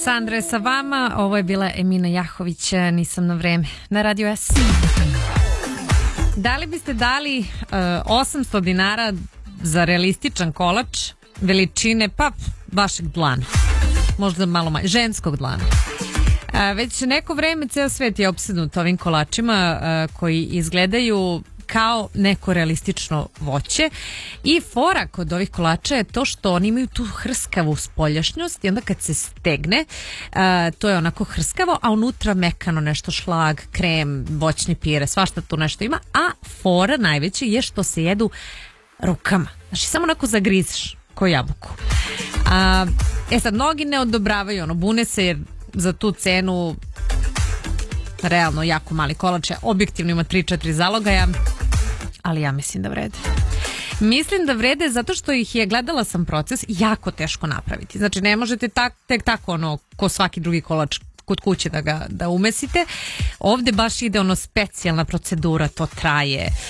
Sandra je sa vama, ovo je bila Emina Jahović, Nisam na vreme, na Radio S. Da li biste dali 800 dinara za realističan kolač veličine, pa vašeg dlana, možda malo manje, ženskog dlana? Već neko vreme ceo svet je opsednut ovim kolačima koji izgledaju kao neko realistično voće i fora kod ovih kolača je to što oni imaju tu hrskavu spoljašnjost i onda kad se stegne to je onako hrskavo, a unutra mekano nešto, šlag, krem, voćni pire, svašta tu nešto ima, a fora najveća je što se jedu rukama, znači samo onako zagrizeš ko jabuku. Sad mnogi ne odobravaju, bune se jer za tu cenu realno jako mali kolač, objektivno ima 3-4 zalogaja, ali ja mislim da vrede. Mislim da vrede zato što ih je, gledala sam proces, jako teško napraviti. Znači ne možete tek tako ko svaki drugi kolač kod kuće da umesite. Ovde baš ide specijalna procedura, to traje.